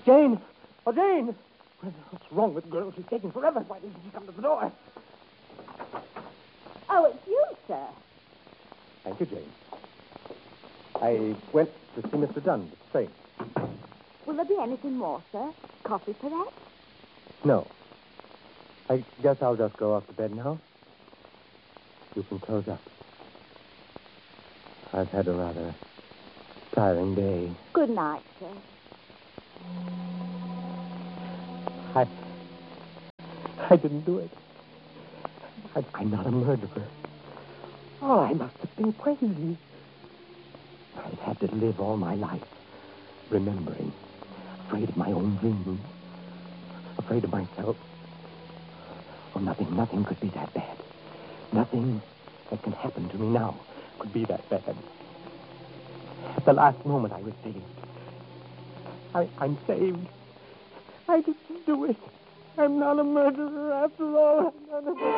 Jane! Oh, Jane! What's wrong with the girl? She's taking forever. Why didn't she come to the door? Oh, it's you, sir. Thank you, Jane. I went to see Mr. Dunn, the train. Will there be anything more, sir? Coffee, perhaps? No. I guess I'll just go off to bed now. You can close up. I've had a rather tiring day. Good night, sir. I didn't do it. I'm not a murderer. Oh, I must have been crazy. I've had to live all my life remembering, afraid of my own dreams, afraid of myself. Oh, nothing could be that bad. Nothing that can happen to me now could be that bad. At the last moment, I was saved. I'm saved. I didn't do it. I'm not a murderer after all. I'm not a